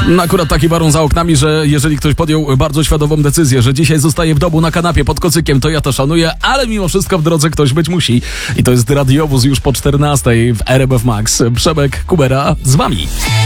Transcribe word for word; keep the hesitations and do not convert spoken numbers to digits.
No akurat taki warun za oknami, że jeżeli ktoś podjął bardzo świadomą decyzję, że dzisiaj zostaje w domu na kanapie pod kocykiem, to ja to szanuję, ale mimo wszystko w drodze ktoś być musi. I to jest radiowóz już po czternastej w R M F Max. Przemek Kubera z wami.